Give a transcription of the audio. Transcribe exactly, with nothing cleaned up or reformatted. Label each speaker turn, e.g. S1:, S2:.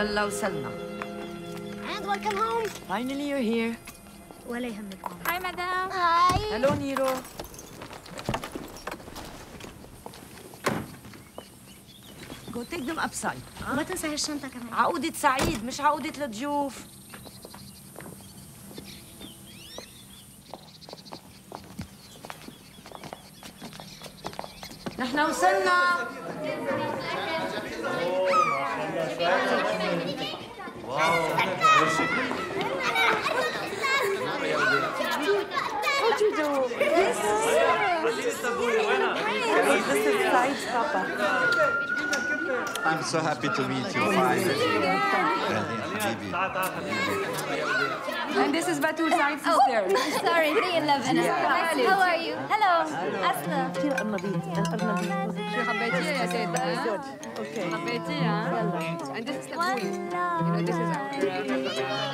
S1: يلا وصلنا.
S2: And welcome home.
S3: Finally you're here.
S2: ولا يهمك.
S4: Hi, madam.
S2: Hi.
S3: Hello, Nero. Go take them upside.
S2: ما تنسى هالشنطة كمان.
S3: عقودة سعيد مش عقودة الضيوف. نحن وصلنا. What you do? Yes. This is Said's papa.
S5: I'm so happy to meet you. Finally.
S4: And this is Batul, Said's sister.
S2: Sorry, three eleven. How are you? Hello. أسمع.
S3: كثير قرنبيط، قرنبيط.
S4: شو حبيتيها يا سيدة؟
S3: Okay.
S4: حبيتيها؟ And this is the You know, this is our